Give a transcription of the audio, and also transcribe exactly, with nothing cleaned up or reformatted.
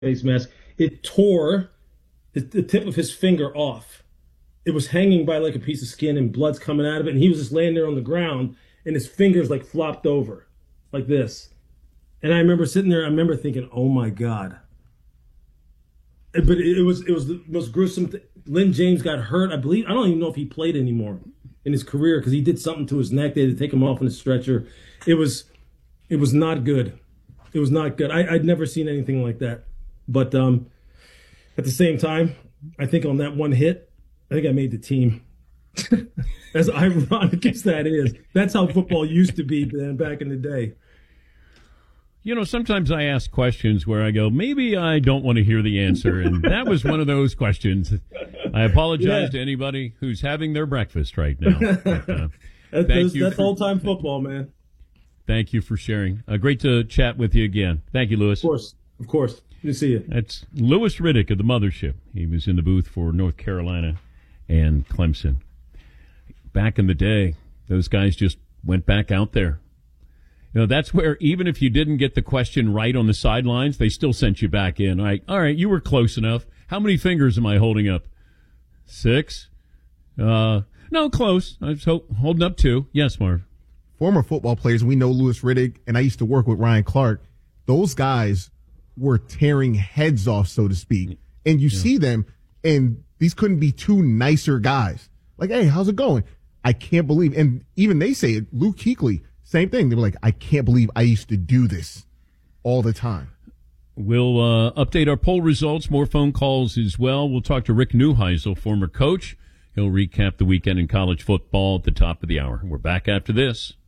face mask. It tore the, the tip of his finger off. It was hanging by like a piece of skin and blood's coming out of it. And he was just laying there on the ground and his fingers like flopped over like this. And I remember sitting there, I remember thinking, oh my God. But it, it was it was the most gruesome thing. Lynn James got hurt. I believe, I don't even know if he played anymore in his career because he did something to his neck. They had to take him off on a stretcher. It was, it was not good. It was not good. I, I'd never seen anything like that. But um, at the same time, I think on that one hit, I think I made the team. As ironic as that is, that's how football used to be then back in the day. You know, sometimes I ask questions where I go, maybe I don't want to hear the answer, and that was one of those questions. I apologize yeah. to anybody who's having their breakfast right now. But, uh, that's thank you that's for, old-time football, man. Thank you for sharing. Uh, great to chat with you again. Thank you, Louis. Of course, of course. Good to see you. That's Louis Riddick of the Mothership. He was in the booth for North Carolina and Clemson. Back in the day, those guys just went back out there. You know, that's where even if you didn't get the question right on the sidelines, they still sent you back in. All right, all right, you were close enough. How many fingers am I holding up? Six? Uh, no, close. I was ho- holding up two. Yes, Marv. Former football players, we know Louis Riddick, and I used to work with Ryan Clark. Those guys were tearing heads off, so to speak. And you yeah. see them, and these couldn't be two nicer guys. Like, hey, how's it going? I can't believe, and even they say it, Luke Kuechly, same thing. They were like, I can't believe I used to do this all the time. We'll uh, update our poll results, more phone calls as well. We'll talk to Rick Neuheisel, former coach. He'll recap the weekend in college football at the top of the hour. We're back after this.